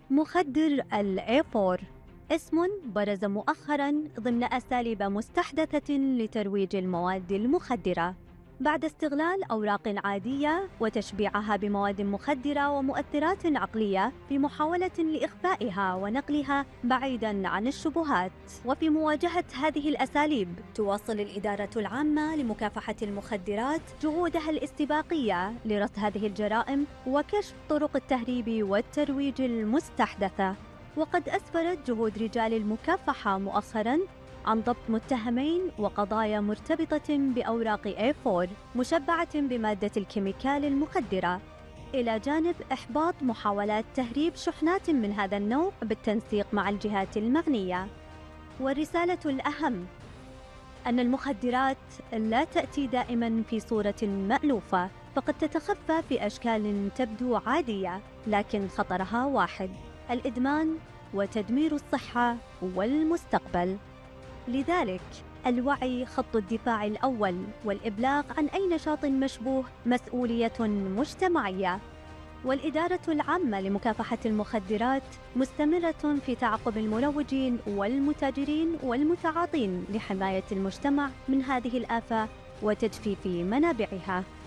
مخدر ال A4 اسم برز مؤخراً ضمن أساليب مستحدثة لترويج المواد المخدرة، بعد استغلال أوراق عادية وتشبيعها بمواد مخدرة ومؤثرات عقلية في محاولة لإخفائها ونقلها بعيداً عن الشبهات. وفي مواجهة هذه الأساليب، تواصل الإدارة العامة لمكافحة المخدرات جهودها الاستباقية لرصد هذه الجرائم وكشف طرق التهريب والترويج المستحدثة. وقد أسفرت جهود رجال المكافحة مؤخراً عن ضبط متهمين وقضايا مرتبطة بأوراق A4 مشبعة بمادة الكيميكال المخدرة، إلى جانب إحباط محاولات تهريب شحنات من هذا النوع بالتنسيق مع الجهات المعنية. والرسالة الأهم أن المخدرات لا تأتي دائماً في صورة مألوفة، فقد تتخفى في أشكال تبدو عادية، لكن خطرها واحد: الإدمان وتدمير الصحة والمستقبل. لذلك الوعي خط الدفاع الأول، والإبلاغ عن أي نشاط مشبوه مسؤولية مجتمعية. والإدارة العامة لمكافحة المخدرات مستمرة في تعقب المروجين والمتاجرين والمتعاطين لحماية المجتمع من هذه الآفة وتجفيف منابعها.